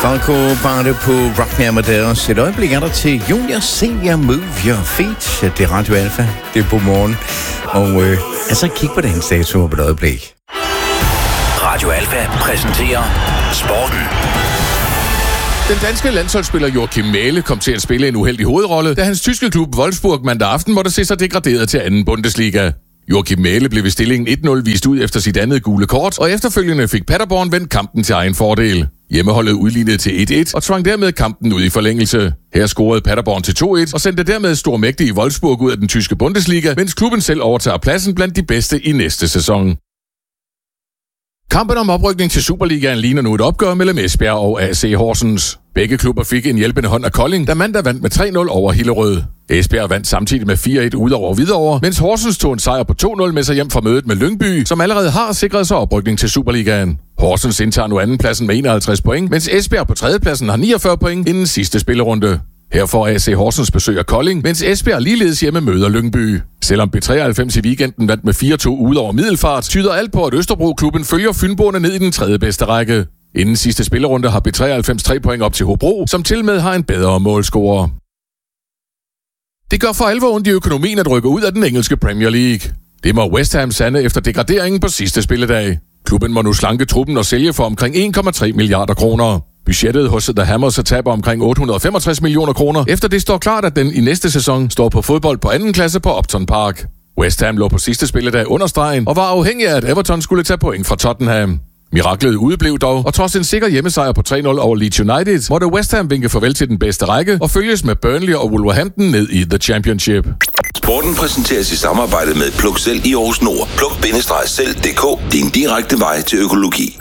Falco bare på Rock Me Amadeus. Et øjeblik er der til Junior Senior Move Your Feet. Det er Radio Alfa. Det er på morgen. Og altså kig på dagens dato på et øjeblik. Radio Alfa præsenterer Sporten. Den danske landsholdsspiller Joachim Mæhle kom til at spille en uheldig hovedrolle, da hans tyske klub Wolfsburg mandag aften måtte se sig degraderet til anden Bundesliga. Joachim Mæhle blev ved stillingen 1-0 vist ud efter sit andet gule kort, og efterfølgende fik Paderborn vendt kampen til egen fordel. Hjemmeholdet udlignede til 1-1 og tvang dermed kampen ud i forlængelse. Her scorede Paderborn til 2-1 og sendte dermed stormægtige Wolfsburg ud af den tyske Bundesliga, mens klubben selv overtager pladsen blandt de bedste i næste sæson. Kampen om oprykning til Superligaen ligner nu et opgør mellem Esbjerg og AC Horsens. Begge klubber fik en hjælpende hånd af Kolding, da mandag vandt med 3-0 over Hillerød. Esbjerg vandt samtidig med 4-1 ud over Hvidovre, mens Horsens tog en sejr på 2-0 med sig hjem fra mødet med Lyngby, som allerede har sikret sig oprykning til Superligaen. Horsens indtager nu andenpladsen med 51 point, mens Esbjerg på tredjepladsen har 49 point inden sidste spillerunde. Her får AC Horsens besøg af Kolding, mens Esbjerg ligeledes hjemme møder Lyngby. Selvom B93 i weekenden vandt med 4-2 ud over Middelfart, tyder alt på, at Østerbro-klubben følger fynboerne ned i den tredje bedste række. Inden sidste spillerunde har B93 3 point op til Hobro, som tilmed har en bedre målscorer. Det gør for alvor ondt i økonomien at rykke ud af den engelske Premier League. Det må West Ham sande efter degraderingen på sidste spilledag. Klubben må nu slanke truppen og sælge for omkring 1,3 milliarder kroner. Budgettet hos The Hammers taber omkring 865 millioner kroner, efter det står klart, at den i næste sæson står på fodbold på anden klasse på Upton Park. West Ham lå på sidste spilledag under stregen og var afhængig af, at Everton skulle tage point fra Tottenham. Miraklet udeblev dog, og trods en sikker hjemmesejr på 3-0 over Leeds United, måtte West Ham vinke farvel til den bedste række og følges med Burnley og Wolverhampton ned i The Championship. Sporten præsenteres i samarbejde med Pluk Selv i Aarhus Nord. Pluk-selv.dk, din direkte vej til økologi.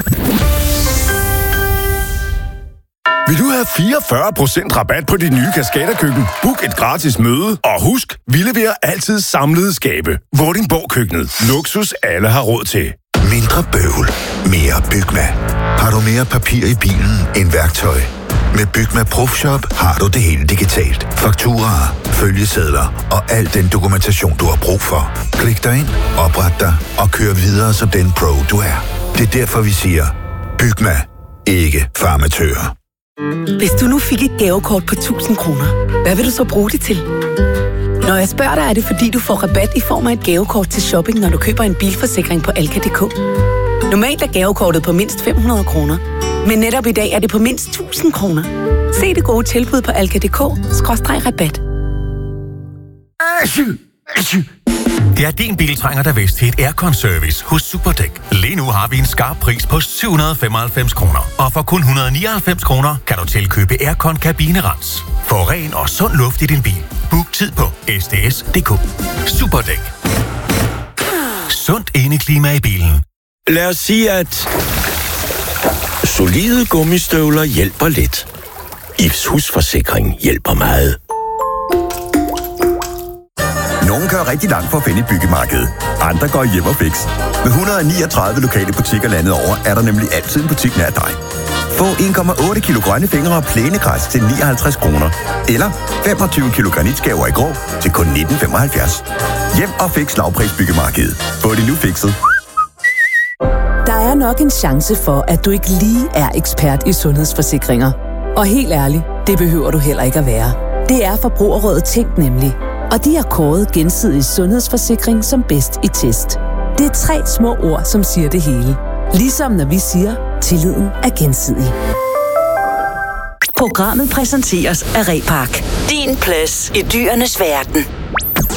Vil du have 44% rabat på dit nye Kaskaderkøkken? Book et gratis møde, og husk, vi leverer altid samlede skabe. Vordingborg-køkkenet. Luksus alle har råd til. Mindre bøvl, mere Bygma. Har du mere papir i bilen end værktøj? Med Bygma Profshop har du det hele digitalt. Fakturaer, følgesedler og al den dokumentation, du har brug for. Klik dig ind, opret dig og kør videre som den pro, du er. Det er derfor, vi siger, Bygma, ikke farmatører. Hvis du nu fik et gavekort på 1.000 kroner, hvad vil du så bruge det til? Når jeg spørger dig, er det fordi, du får rabat i form af et gavekort til shopping, når du køber en bilforsikring på Alka.dk. Normalt er gavekortet på mindst 500 kroner, men netop i dag er det på mindst 1.000 kroner. Se det gode tilbud på Alka.dk/rabat. Det er din bil trænger der vist til et aircon-service hos Superdæk. Lige nu har vi en skarp pris på 795 kroner. Og for kun 199 kroner kan du tilkøbe aircon-kabinerens. Få ren og sund luft i din bil. Book tid på sds.dk. Superdæk. Sundt indeklima i bilen. Lad os sige, at solide gummistøvler hjælper lidt. Ifs husforsikring hjælper meget. Nogle kører rigtig langt for at finde et byggemarked. Andre går hjem og fix. Med 139 lokale butikker landet over, er der nemlig altid en butik nær dig. Få 1,8 kilo grønne fingre og plænegræs til 59 kroner. Eller 25 kilo granitskaver i grå til kun 19,75. Hjem og fix lavprisbyggemarkedet. Få det nu fikset. Der er nok en chance for, at du ikke lige er ekspert i sundhedsforsikringer. Og helt ærligt, det behøver du heller ikke at være. Det er Forbrugerrådet Tænk nemlig. Og de har kåret Gensidig Sundhedsforsikring som bedst i test. Det er 3 små ord, som siger det hele. Ligesom når vi siger, tilliden er gensidig. Programmet præsenteres af Repark. Din plads i dyrenes verden.